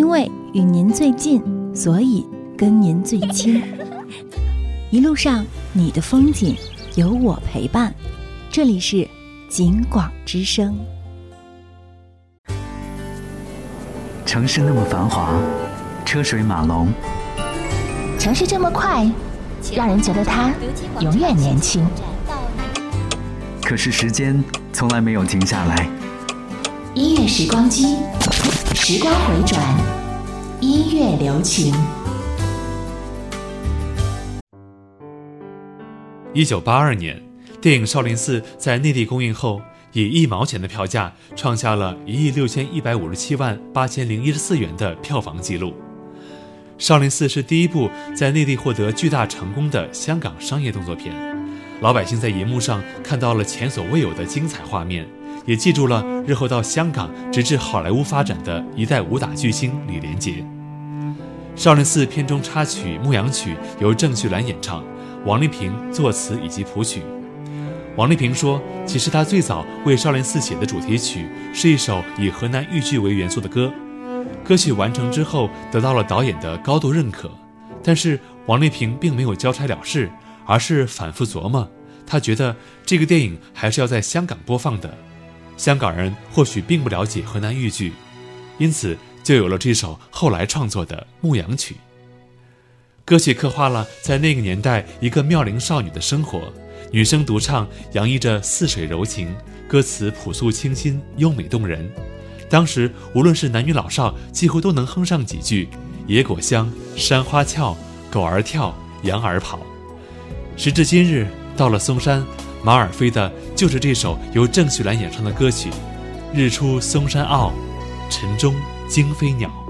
因为与您最近，所以跟您最亲。一路上你的风景有我陪伴，这里是景广之声。 城市那么繁华，车水马龙， 城市这么快，让人觉得它永远年轻。 可是时间从来没有停下来。 音乐时光机，时光回转，音乐留情。 1982年，电影《少林寺》在内地公映后，以1毛钱的票价创下了161578014元的票房纪录。少林寺是第一部在内地获得巨大成功的香港商业动作片，老百姓在银幕上看到了前所未有的精彩画面，也记住了日后到香港直至好莱坞发展的一代武打巨星李连杰。少林寺片中插曲《牧羊曲》由郑绪岚演唱，王丽萍作词以及谱曲。王丽萍说，其实她最早为少林寺写的主题曲是一首以河南豫剧为元素的歌，歌曲完成之后得到了导演的高度认可，但是王丽萍并没有交差了事，而是反复琢磨，她觉得这个电影还是要在香港播放的，香港人或许并不了解河南豫剧，因此就有了这首后来创作的《牧羊曲》。歌曲刻画了在那个年代一个妙龄少女的生活，女声独唱洋溢着似水柔情，歌词朴素清新，优美动人。当时无论是男女老少，几乎都能哼上几句野果香，山花俏，狗儿跳，羊儿跑。时至今日，到了松山，马尔飞的就是这首由郑绪岚演唱的歌曲《日出松山坳，晨钟惊飞鸟》。